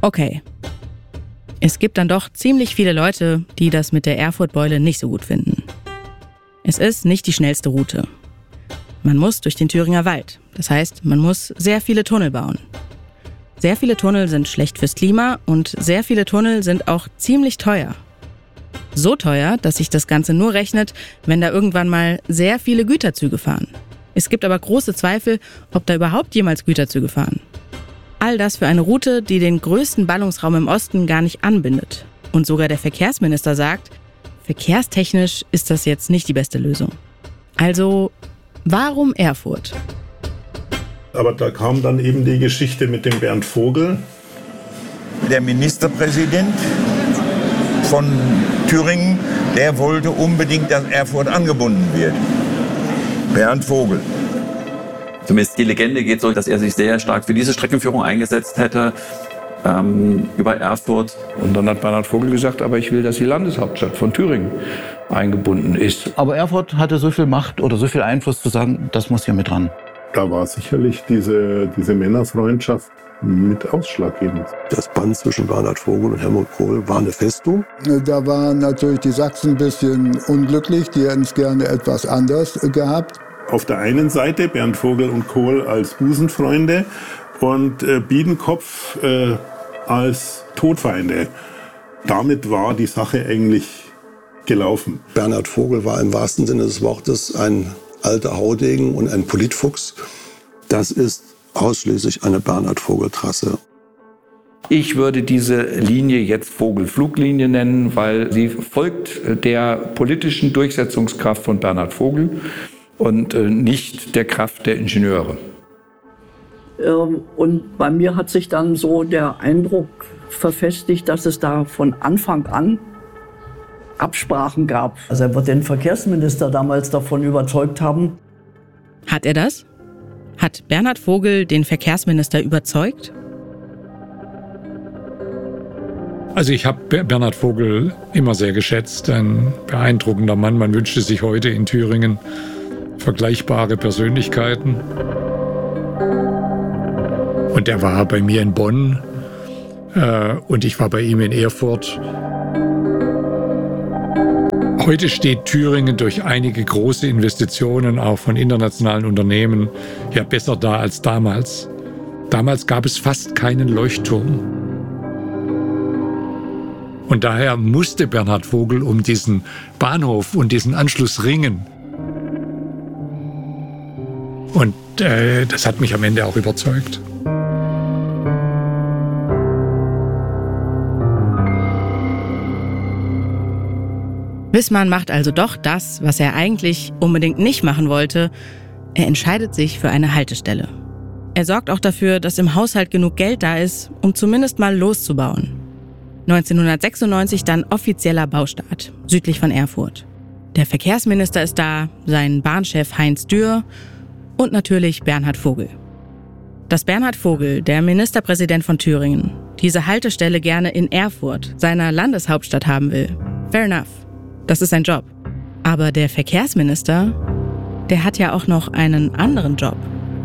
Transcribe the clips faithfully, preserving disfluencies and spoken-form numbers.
Okay. Es gibt dann doch ziemlich viele Leute, die das mit der Erfurt-Beule nicht so gut finden. Es ist nicht die schnellste Route. Man muss durch den Thüringer Wald. Das heißt, man muss sehr viele Tunnel bauen. Sehr viele Tunnel sind schlecht fürs Klima und sehr viele Tunnel sind auch ziemlich teuer. So teuer, dass sich das Ganze nur rechnet, wenn da irgendwann mal sehr viele Güterzüge fahren. Es gibt aber große Zweifel, ob da überhaupt jemals Güterzüge fahren. All das für eine Route, die den größten Ballungsraum im Osten gar nicht anbindet. Und sogar der Verkehrsminister sagt, verkehrstechnisch ist das jetzt nicht die beste Lösung. Also, warum Erfurt? Aber da kam dann eben die Geschichte mit dem Bernd Vogel. Der Ministerpräsident von Thüringen, der wollte unbedingt, dass Erfurt angebunden wird. Bernd Vogel. Zumindest die Legende geht so, dass er sich sehr stark für diese Streckenführung eingesetzt hätte, ähm, über Erfurt. Und dann hat Bernhard Vogel gesagt, aber ich will, dass die Landeshauptstadt von Thüringen eingebunden ist. Aber Erfurt hatte so viel Macht oder so viel Einfluss zu sagen, das muss hier mit dran. Da war sicherlich diese, diese Männerfreundschaft mit ausschlaggebend. Das Band zwischen Bernhard Vogel und Helmut Kohl war eine Festung. Da waren natürlich die Sachsen ein bisschen unglücklich, die hätten es gerne etwas anders gehabt. Auf der einen Seite Bernd Vogel und Kohl als Busenfreunde und äh, Biedenkopf äh, als Todfeinde. Damit war die Sache eigentlich gelaufen. Bernhard Vogel war im wahrsten Sinne des Wortes ein alter Haudegen und ein Politfuchs. Das ist ausschließlich eine Bernhard-Vogel-Trasse. Ich würde diese Linie jetzt Vogel-Fluglinie nennen, weil sie folgt der politischen Durchsetzungskraft von Bernhard Vogel und nicht der Kraft der Ingenieure. Und bei mir hat sich dann so der Eindruck verfestigt, dass es da von Anfang an Absprachen gab. Also er wird den Verkehrsminister damals davon überzeugt haben. Hat er das? Hat Bernhard Vogel den Verkehrsminister überzeugt? Also ich habe Bernhard Vogel immer sehr geschätzt, ein beeindruckender Mann. Man wünschte sich heute in Thüringen vergleichbare Persönlichkeiten. Und er war bei mir in Bonn äh, und ich war bei ihm in Erfurt. Heute steht Thüringen durch einige große Investitionen, auch von internationalen Unternehmen, ja besser da als damals. Damals gab es fast keinen Leuchtturm. Und daher musste Bernhard Vogel um diesen Bahnhof und diesen Anschluss ringen. Und äh, das hat mich am Ende auch überzeugt. Wissmann macht also doch das, was er eigentlich unbedingt nicht machen wollte. Er entscheidet sich für eine Haltestelle. Er sorgt auch dafür, dass im Haushalt genug Geld da ist, um zumindest mal loszubauen. neunzehnhundertsechsundneunzig dann offizieller Baustart, südlich von Erfurt. Der Verkehrsminister ist da, sein Bahnchef Heinz Dürr und natürlich Bernhard Vogel. Dass Bernhard Vogel, der Ministerpräsident von Thüringen, diese Haltestelle gerne in Erfurt, seiner Landeshauptstadt, haben will, fair enough. Das ist sein Job. Aber der Verkehrsminister, der hat ja auch noch einen anderen Job.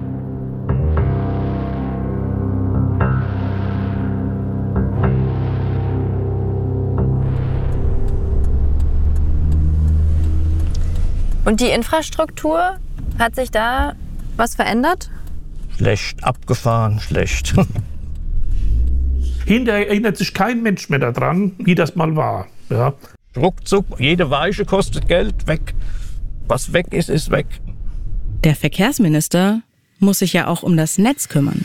Und die Infrastruktur, hat sich da was verändert? Schlecht, abgefahren, schlecht. Hinterher erinnert sich kein Mensch mehr daran, wie das mal war. Ja. Ruckzuck, jede Weiche kostet Geld, weg. Was weg ist, ist weg. Der Verkehrsminister muss sich ja auch um das Netz kümmern.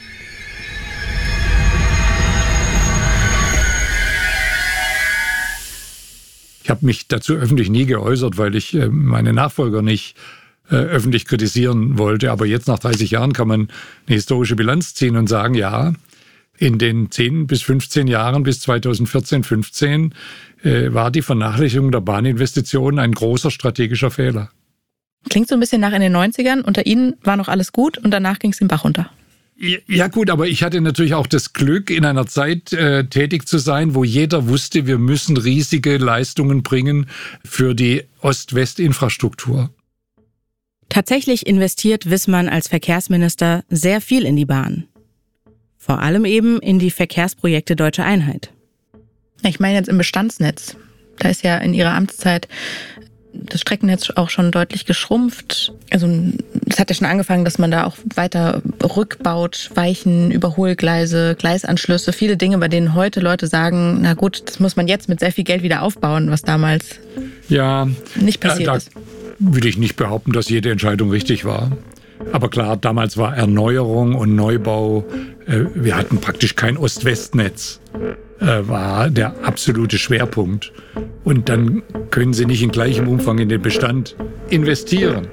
Ich habe mich dazu öffentlich nie geäußert, weil ich äh, meine Nachfolger nicht äh, öffentlich kritisieren wollte. Aber jetzt nach dreißig Jahren kann man eine historische Bilanz ziehen und sagen, ja, in den zehn bis fünfzehn Jahren bis zweitausendvierzehn, fünfzehn äh, war die Vernachlässigung der Bahninvestitionen ein großer strategischer Fehler. Klingt so ein bisschen nach in den neunzigern. Unter Ihnen war noch alles gut und danach ging es den Bach runter. Ja gut, aber ich hatte natürlich auch das Glück, in einer Zeit äh, tätig zu sein, wo jeder wusste, wir müssen riesige Leistungen bringen für die Ost-West-Infrastruktur. Tatsächlich investiert Wissmann als Verkehrsminister sehr viel in die Bahn. Vor allem eben in die Verkehrsprojekte Deutsche Einheit. Ich meine jetzt im Bestandsnetz. Da ist ja in ihrer Amtszeit das Streckennetz auch schon deutlich geschrumpft. Also es hat ja schon angefangen, dass man da auch weiter rückbaut, Weichen, Überholgleise, Gleisanschlüsse, viele Dinge, bei denen heute Leute sagen, na gut, das muss man jetzt mit sehr viel Geld wieder aufbauen, was damals ja, nicht passiert da, da ist. Würde ich nicht behaupten, dass jede Entscheidung richtig war. Aber klar, damals war Erneuerung und Neubau, äh, wir hatten praktisch kein Ost-West-Netz, äh, war der absolute Schwerpunkt. Und dann können Sie nicht in gleichem Umfang in den Bestand investieren.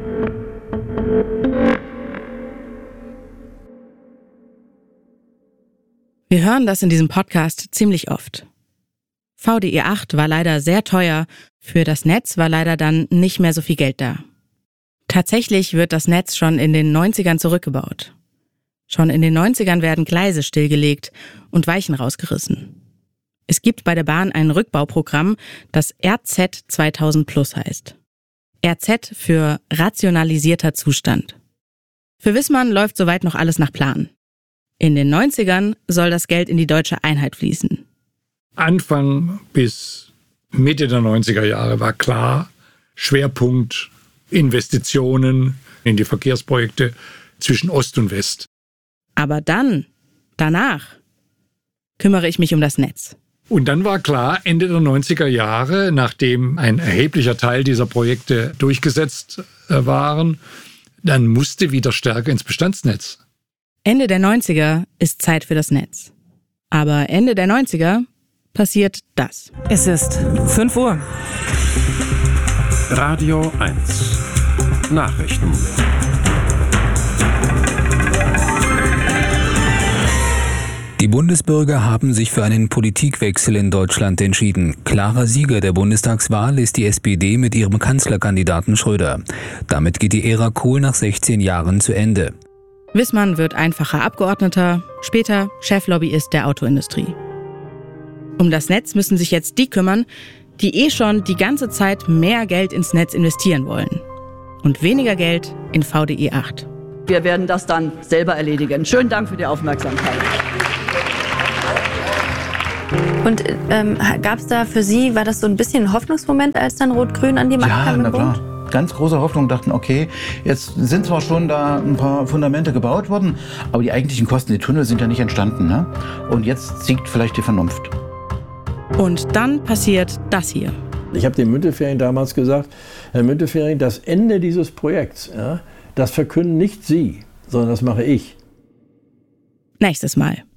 Wir hören das in diesem Podcast ziemlich oft. V D E acht war leider sehr teuer, für das Netz war leider dann nicht mehr so viel Geld da. Tatsächlich wird das Netz schon in den neunzigern zurückgebaut. Schon in den neunzigern werden Gleise stillgelegt und Weichen rausgerissen. Es gibt bei der Bahn ein Rückbauprogramm, das R Z zweitausend plus heißt. R Z für rationalisierter Zustand. Für Wissmann läuft soweit noch alles nach Plan. In den neunzigern soll das Geld in die Deutsche Einheit fließen. Anfang bis Mitte der neunziger Jahre war klar, Schwerpunkt Investitionen in die Verkehrsprojekte zwischen Ost und West. Aber dann, danach, kümmere ich mich um das Netz. Und dann war klar, Ende der neunziger Jahre, nachdem ein erheblicher Teil dieser Projekte durchgesetzt waren, dann musste wieder stärker ins Bestandsnetz. Ende der neunziger ist Zeit für das Netz. Aber Ende der neunziger passiert das. Es ist fünf Uhr. Radio eins. Nachrichten. Die Bundesbürger haben sich für einen Politikwechsel in Deutschland entschieden. Klarer Sieger der Bundestagswahl ist die S P D mit ihrem Kanzlerkandidaten Schröder. Damit geht die Ära Kohl nach sechzehn Jahren zu Ende. Wissmann wird einfacher Abgeordneter, später Cheflobbyist der Autoindustrie. Um das Netz müssen sich jetzt die kümmern, die eh schon die ganze Zeit mehr Geld ins Netz investieren wollen. Und weniger Geld in V D E acht. Wir werden das dann selber erledigen. Schönen Dank für die Aufmerksamkeit. Und ähm, gab es da für Sie, war das so ein bisschen ein Hoffnungsmoment, als dann Rot-Grün an die Macht ja, kam? Na klar. Ganz große Hoffnung, dachten, okay, jetzt sind zwar schon da ein paar Fundamente gebaut worden, aber die eigentlichen Kosten, die Tunnel sind ja nicht entstanden. Ne? Und jetzt siegt vielleicht die Vernunft. Und dann passiert das hier. Ich habe dem Müntefering damals gesagt, Herr Müntefering, das Ende dieses Projekts, ja, das verkünden nicht Sie, sondern das mache ich. Nächstes Mal.